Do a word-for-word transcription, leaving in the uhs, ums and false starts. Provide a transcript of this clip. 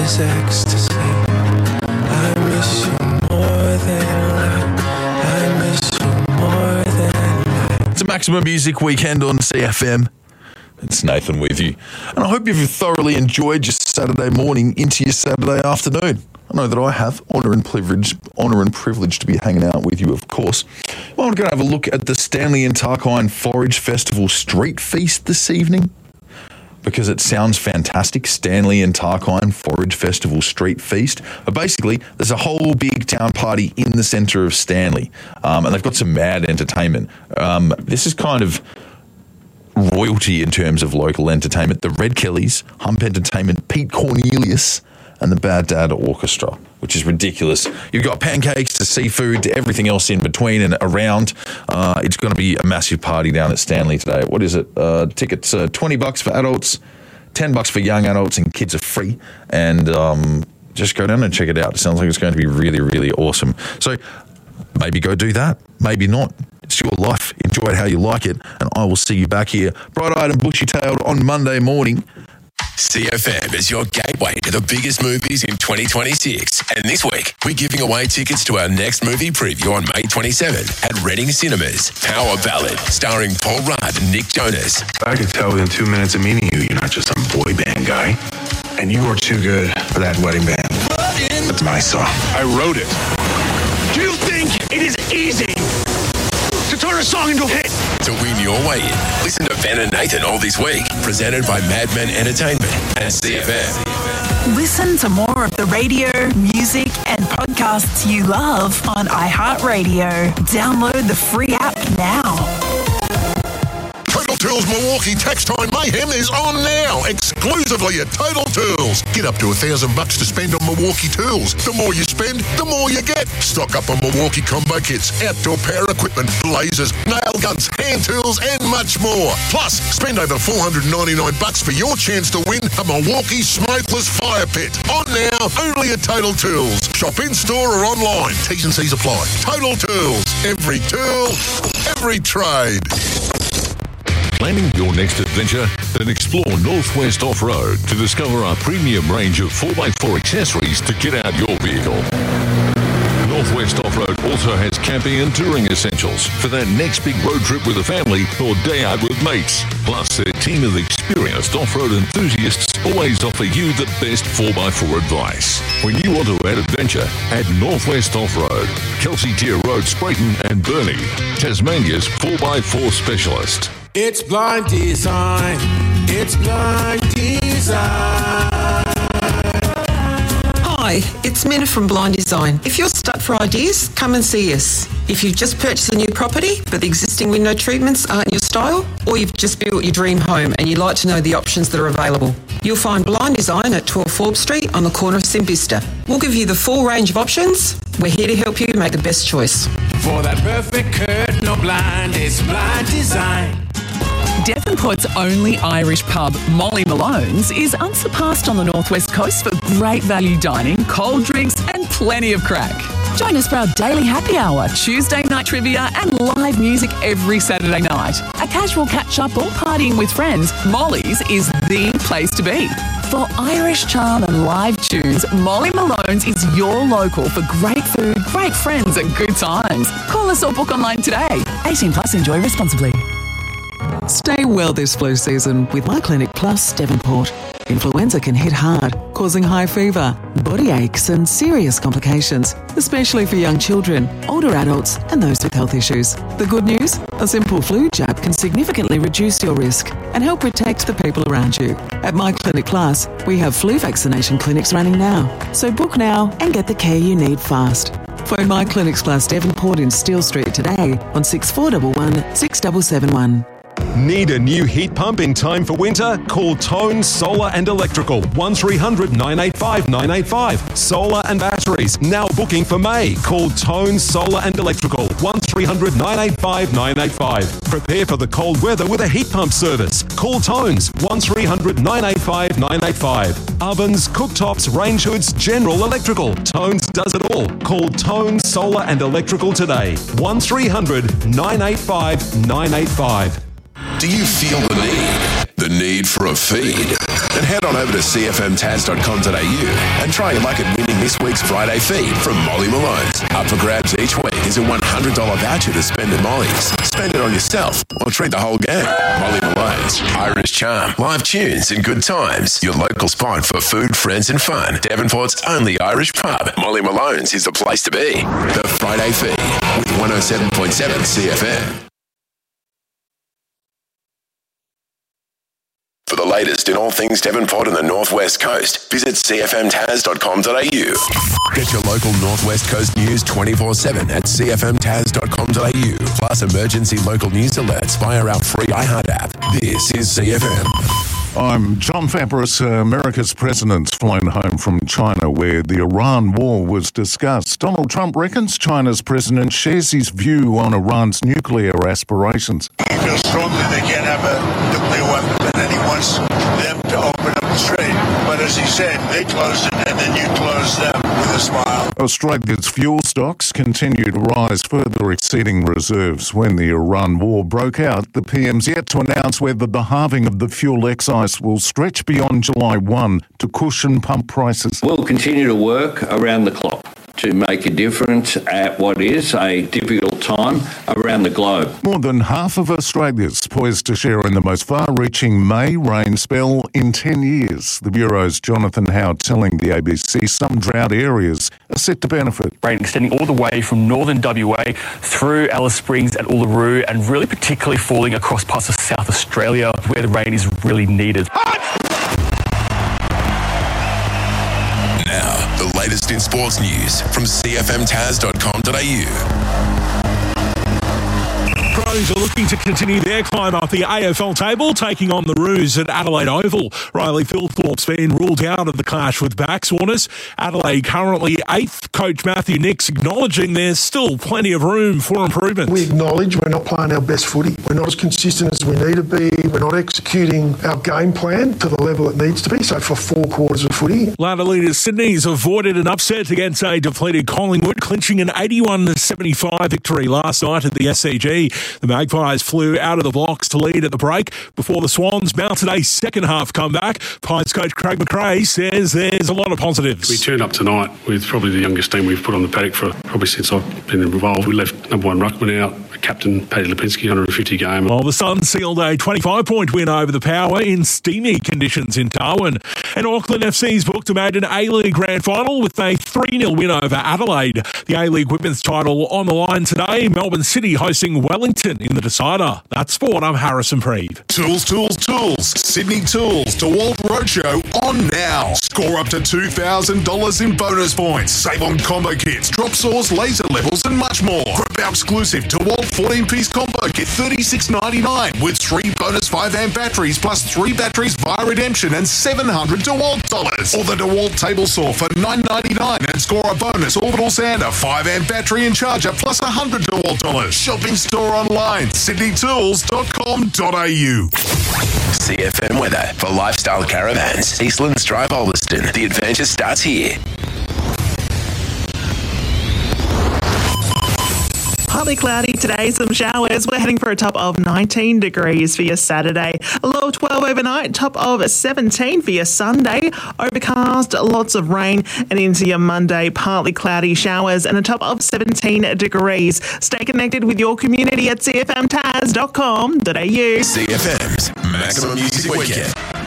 is ecstasy. I miss you more than life. I miss you more than life. It's a Maximum Music Weekend on C F M. It's Nathan with you. And I hope you've thoroughly enjoyed your Saturday morning into your Saturday afternoon. I know that I have. Honour and privilege, honour and privilege to be hanging out with you, of course. Well, we're going to have a look at the Stanley and Tarkine Forage Festival Street Feast this evening, because it sounds fantastic. Stanley and Tarkine Forage Festival Street Feast. But basically, there's a whole big town party in the centre of Stanley, um, and they've got some mad entertainment. Um, this is kind of royalty in terms of local entertainment. The Red Kellys, Hump Entertainment, Pete Cornelius, and the Bad Dad Orchestra, which is ridiculous. You've got pancakes to seafood to everything else in between and around. Uh, it's going to be a massive party down at Stanley today. What is it? Uh, tickets uh, twenty bucks for adults, ten bucks for young adults, and kids are free. And um, just go down and check it out. It sounds like it's going to be really, really awesome. So maybe go do that. Maybe not. It's your life. Enjoy it how you like it. And I will see you back here, bright-eyed and bushy-tailed, on Monday morning. C F M is your gateway to the biggest movies in twenty twenty-six. And this week, we're giving away tickets to our next movie preview on May twenty-seventh at Reading Cinemas. Power Ballad, starring Paul Rudd and Nick Jonas. I could tell within two minutes of meeting you, you're not just some boy band guy. And you are too good for that wedding band. That's my song. I wrote it. Do you think it is easy to turn a song into a hit? To win your way in, listen to Ben and Nathan all this week. Presented by Madman Entertainment and C F M. Listen to more of the radio, music, and podcasts you love on iHeartRadio. Download the free app now. Total Tools Milwaukee Tax Time Mayhem is on now, exclusively at Total Tools. Get up to a thousand bucks to spend on Milwaukee tools. The more you spend, the more you get. Stock up on Milwaukee combo kits, outdoor power equipment, lasers, nail guns, hand tools, and much more. Plus, spend over four hundred ninety-nine bucks for your chance to win a Milwaukee smokeless fire pit. On now, only at Total Tools. Shop in store or online. T's and C's apply. Total Tools. Every tool, every trade. Planning your next adventure? Then explore Northwest Off-Road to discover our premium range of four by four accessories to get out your vehicle. Northwest Off-Road also has camping and touring essentials for that next big road trip with a family or day out with mates. Plus, their team of experienced off-road enthusiasts always offer you the best four by four advice. When you want to add adventure, add Northwest Off-Road, Kelsey Tier Road, Sprayton and Burnie, Tasmania's four by four specialist. It's Blind Design. It's Blind Design. Hi, it's Minna from Blind Design. If you're stuck for ideas, come and see us. If you've just purchased a new property, but the existing window treatments aren't your style, or you've just built your dream home and you'd like to know the options that are available, you'll find Blind Design at twelve Forbes Street on the corner of Sim Vista. We'll give you the full range of options. We're here to help you make the best choice. For that perfect curtain, no blind, it's Blind Design. Devonport's only Irish pub, Molly Malone's, is unsurpassed on the northwest coast for great value dining, cold drinks and plenty of crack. Join us for our daily happy hour, Tuesday night trivia and live music every Saturday night. A casual catch-up or partying with friends, Molly's is the place to be. For Irish charm and live tunes, Molly Malone's is your local for great food, great friends and good times. Call us or book online today. eighteen plus, enjoy responsibly. Stay well this flu season with My Clinic Plus Devonport. Influenza can hit hard, causing high fever, body aches and serious complications, especially for young children, older adults and those with health issues. The good news? A simple flu jab can significantly reduce your risk and help protect the people around you. At My Clinic Plus, we have flu vaccination clinics running now, so book now and get the care you need fast. Phone My Clinics Plus Devonport in Steele Street today on six four one one, six seven seven one. Need a new heat pump in time for winter? Call Tone Solar and Electrical, one three hundred nine eight five nine eight five. Solar and batteries, now booking for May. Call Tone Solar and Electrical, one three hundred nine eight five nine eight five. Prepare for the cold weather with a heat pump service. Call Tones, one three hundred nine eight five nine eight five. Ovens, cooktops, range hoods, general electrical. Tones does it all. Call Tone Solar and Electrical today, one three hundred nine eight five nine eight five. Do you feel the need? the need for a feed? Then head on over to c f m taz dot com dot a u and try your luck at winning this week's Friday feed from Molly Malone's. Up for grabs each week is a one hundred dollars voucher to spend at Molly's. Spend it on yourself or treat the whole gang. Molly Malone's, Irish charm, live tunes and good times. Your local spot for food, friends and fun. Devonport's only Irish pub. Molly Malone's is the place to be. The Friday feed with one oh seven point seven C F M. For the latest in all things Devonport and the Northwest Coast, visit c f m taz dot com dot a u. Get your local Northwest Coast news twenty-four seven at c f m taz dot com dot a u, plus emergency local news alerts via our free iHeart app. This is C F M. I'm John Fabris. America's president's flown home from China where the Iran war was discussed. Donald Trump reckons China's president shares his view on Iran's nuclear aspirations. I feel strongly they can't have a nuclear weapon, and he wants them to open up the strait. But as he said, they closed it and then you closed them with a smile. Australia's fuel stocks continue to rise, further exceeding reserves. When the Iran war broke out, the P M's yet to announce whether the halving of the fuel excise will stretch beyond July first to cushion pump prices. We'll continue to work around the clock to make a difference at what is a difficult time around the globe. More than half of Australia's poised to share in the most far-reaching May rain spell in ten years. The Bureau's Jonathan Howe telling the A B C some drought areas are set to benefit. Rain extending all the way from northern W A through Alice Springs and Uluru, and really particularly falling across parts of South Australia where the rain is really needed. Now, the latest in sports news from c f m taz dot com dot a u. Crows are looking to continue their climb up the A F L table, taking on the Roos at Adelaide Oval. Riley Philthorpe's been ruled out of the clash with Baxwarners. Adelaide currently eighth. Coach Matthew Nix acknowledging there's still plenty of room for improvement. We acknowledge we're not playing our best footy. We're not as consistent as we need to be. We're not executing our game plan to the level it needs to be. So for four quarters of footy. Ladder leaders Sydney's avoided an upset against a depleted Collingwood, clinching an eighty-one to seventy-five victory last night at the S C G. The Magpies flew out of the blocks to lead at the break before the Swans mounted a second-half comeback. Pies coach Craig McRae says there's a lot of positives. We turned up tonight with probably the youngest team we've put on the paddock for probably since I've been involved. We left number one ruckman out, captain Paddy Lipinski, one hundred fifty game. While the Suns sealed a twenty-five point win over the Power in steamy conditions in Darwin. And Auckland F C's booked a maiden A-League grand final with a three nil win over Adelaide. The A-League women's title on the line today. Melbourne City hosting Wellington in the decider. That's sport. I'm Harrison Preeve. Tools, tools, tools. Sydney Tools DeWalt Roadshow on now. Score up to two thousand dollars in bonus points. Save on combo kits, drop saws, laser levels and much more. Grab our exclusive DeWalt fourteen-piece combo kit thirty-six ninety-nine with three bonus five amp batteries plus three batteries via redemption and seven hundred DeWalt dollars. Or the DeWalt table saw for nine ninety-nine and score a bonus orbital sander, five amp battery and charger plus one hundred DeWalt dollars. Shopping store online, sydney tools dot com dot a u. C F M weather for Lifestyle Caravans. Eastlands Drive, Olveston. The adventure starts here. Partly cloudy today, some showers. We're heading for a top of nineteen degrees for your Saturday. A low of twelve overnight, top of seventeen for your Sunday. Overcast, lots of rain, and into your Monday, partly cloudy showers and a top of seventeen degrees. Stay connected with your community at c f m taz dot com dot a u. C F M's Maximum Music Weekend.